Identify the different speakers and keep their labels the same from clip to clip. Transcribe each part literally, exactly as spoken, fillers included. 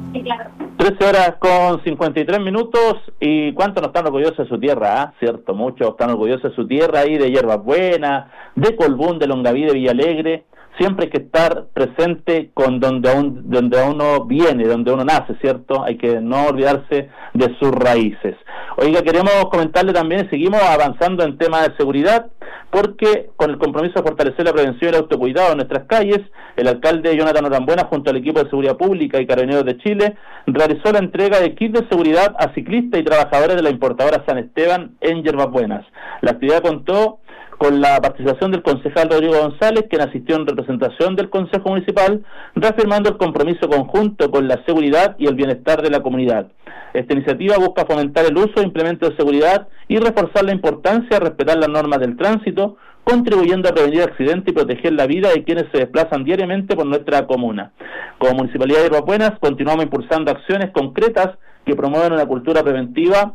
Speaker 1: Sí, claro.
Speaker 2: trece horas con cincuenta y tres minutos, y cuánto no están orgullosos de su tierra, ¿ah? Cierto, muchos están orgullosos de su tierra, ahí de Hierbas Buenas, de Colbún, de Longaví, de Villalegre. Siempre hay que estar presente con donde, un, donde uno viene, donde uno nace, ¿cierto? Hay que no olvidarse de sus raíces. Oiga, queremos comentarle también, seguimos avanzando en temas de seguridad, porque con el compromiso de fortalecer la prevención y el autocuidado en nuestras calles, el alcalde Jonathan Norambuena, junto al equipo de Seguridad Pública y Carabineros de Chile, realizó la entrega de kits de seguridad a ciclistas y trabajadores de la importadora San Esteban en Hierbas Buenas. La actividad contó con la participación del concejal Rodrigo González, quien asistió en representación del Consejo Municipal, reafirmando el compromiso conjunto con la seguridad y el bienestar de la comunidad. Esta iniciativa busca fomentar el uso e implemento de seguridad y reforzar la importancia de respetar las normas del tránsito, contribuyendo a prevenir accidentes y proteger la vida de quienes se desplazan diariamente por nuestra comuna. Como Municipalidad de Hierbas Buenas, continuamos impulsando acciones concretas que promueven una cultura preventiva,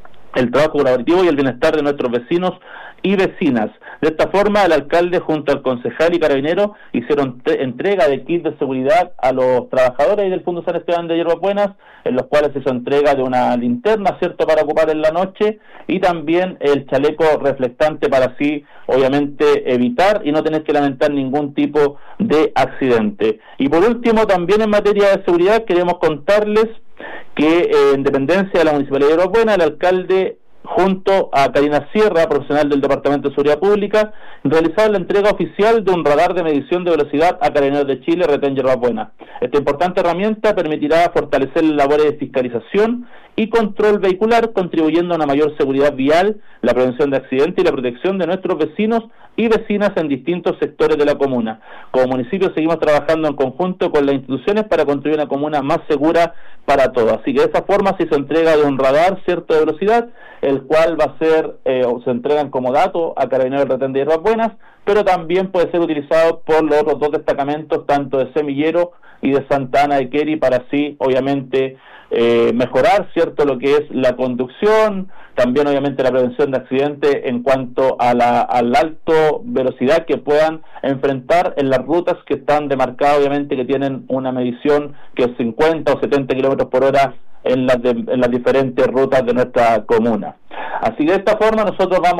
Speaker 2: el trabajo colaborativo y el bienestar de nuestros vecinos y vecinas. De esta forma, el alcalde junto al concejal y carabinero hicieron te- entrega de kits de seguridad a los trabajadores del Fondo San Esteban de Hierbas Buenas, en los cuales se hizo entrega de una linterna, ¿cierto?, para ocupar en la noche, y también el chaleco reflectante para así, obviamente, evitar y no tener que lamentar ningún tipo de accidente. Y por último, también en materia de seguridad, queremos contarles que eh, en dependencia de la Municipalidad de Hierbas Buenas, el alcalde, junto a Karina Sierra, profesional del Departamento de Seguridad Pública, realizaron la entrega oficial de un radar de medición de velocidad a Carabineros de Chile, Retén Hierbas Buenas. Esta importante herramienta permitirá fortalecer las labores de fiscalización y control vehicular, contribuyendo a una mayor seguridad vial, la prevención de accidentes y la protección de nuestros vecinos y vecinas en distintos sectores de la comuna. Como municipio seguimos trabajando en conjunto con las instituciones para construir una comuna más segura para todos. Así que de esa forma se hizo entrega de un radar, cierto, de velocidad, el cual va a ser, eh, o se entregan como dato a Carabineros del Retén de Hierbas Buenas, pero también puede ser utilizado por los otros dos destacamentos, tanto de Semillero y de Santa Ana de Queri, para así, obviamente, eh, mejorar, cierto, lo que es la conducción, también obviamente la prevención de accidentes en cuanto a la al alto velocidad que puedan enfrentar en las rutas que están demarcadas, obviamente, que tienen una medición que es cincuenta o setenta kilómetros por hora en las, de, en las diferentes rutas de nuestra comuna. Así que de esta forma nosotros vamos